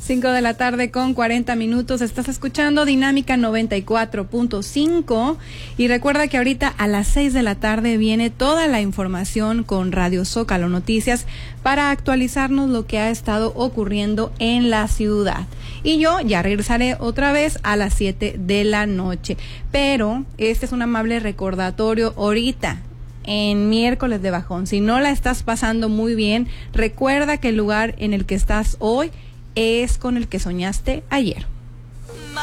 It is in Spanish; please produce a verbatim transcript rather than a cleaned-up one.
cinco de la tarde con cuarenta minutos. Estás escuchando Dinámica noventa y cuatro punto cinco y recuerda que ahorita a las seis de la tarde viene toda la información con Radio Zócalo Noticias para actualizarnos lo que ha estado ocurriendo en la ciudad. Y yo ya regresaré otra vez a las siete de la noche. Pero este es un amable recordatorio ahorita, en miércoles de bajón. Si no la estás pasando muy bien, recuerda que el lugar en el que estás hoy es con el que soñaste ayer.